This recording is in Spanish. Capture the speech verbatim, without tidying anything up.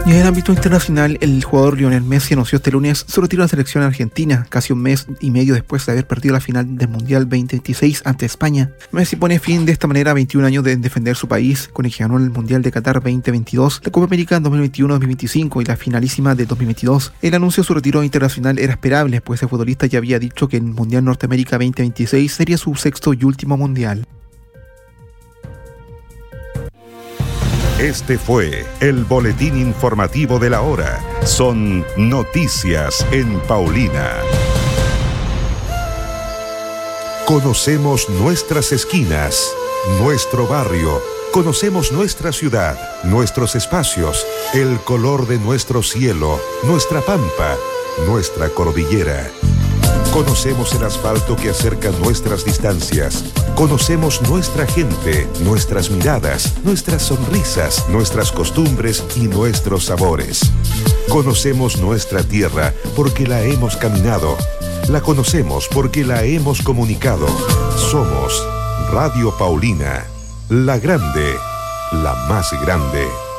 Y en el ámbito internacional, el jugador Lionel Messi anunció este lunes su retiro de la selección argentina, casi un mes y medio después de haber perdido la final del Mundial veinte veintiséis ante España. Messi pone fin de esta manera a veintiún años de defender su país, con el que ganó el Mundial de Qatar veinte veintidós, la Copa América en dos mil veintiuno dos mil veinticinco y la finalísima de dos mil veintidós. El anuncio de su retiro internacional era esperable, pues el futbolista ya había dicho que el Mundial Norteamérica veinte veintiséis sería su sexto y último Mundial. Este fue el boletín informativo de la hora. Son noticias en Paulina. Conocemos nuestras esquinas, nuestro barrio. Conocemos nuestra ciudad, nuestros espacios, el color de nuestro cielo, nuestra pampa, nuestra cordillera. Conocemos el asfalto que acerca nuestras distancias. Conocemos nuestra gente, nuestras miradas, nuestras sonrisas, nuestras costumbres y nuestros sabores. Conocemos nuestra tierra porque la hemos caminado. La conocemos porque la hemos comunicado. Somos Radio Paulina, la grande, la más grande.